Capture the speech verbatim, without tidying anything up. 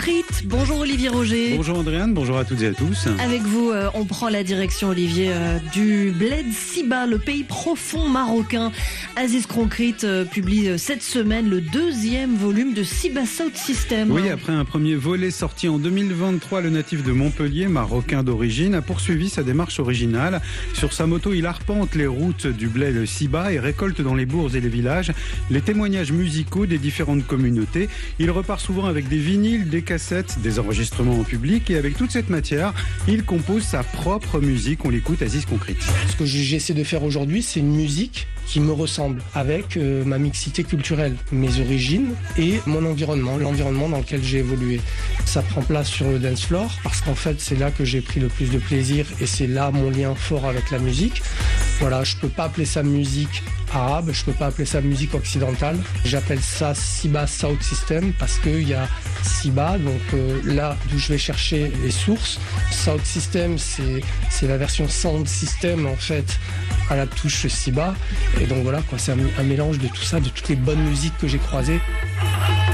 Bonjour Olivier Roger. Bonjour Andréane, bonjour à toutes et à tous. Avec vous, euh, on prend la direction, Olivier, euh, du Bled Siba, le pays profond marocain. Aziz Concrete euh, publie euh, cette semaine le deuxième volume de Siba Sound System. Oui, après un premier volet sorti en deux mille vingt-trois, le natif de Montpellier, marocain d'origine, a poursuivi sa démarche originale. Sur sa moto, il arpente les routes du Bled Siba et récolte dans les bourgs et les villages les témoignages musicaux des différentes communautés. Il repart souvent avec des vinyles, des cassettes, des enregistrements en public, et avec toute cette matière, il compose sa propre musique. On l'écoute, Aziz Concrete. Ce que j'essaie de faire aujourd'hui, c'est une musique qui me ressemble, avec euh, ma mixité culturelle, mes origines et mon environnement, l'environnement dans lequel j'ai évolué. Ça prend place sur le dance floor, parce qu'en fait, c'est là que j'ai pris le plus de plaisir et c'est là mon lien fort avec la musique. Voilà, je peux pas appeler ça musique arabe, je peux pas appeler ça musique occidentale. J'appelle ça Siba Sound System parce qu'il y a Siba, donc euh, là d'où je vais chercher les sources. Sound System, c'est, c'est la version Sound System en fait à la touche Siba. Et donc voilà, quoi, c'est un, un mélange de tout ça, de toutes les bonnes musiques que j'ai croisées.